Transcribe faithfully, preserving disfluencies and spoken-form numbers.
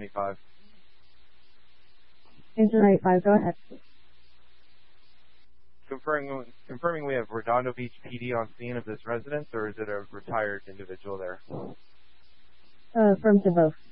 seventy-five. Agent eighty-five, go ahead. Confirming, confirming we have Redondo Beach P D on scene of this residence, or is it a retired individual there? Uh, from to both.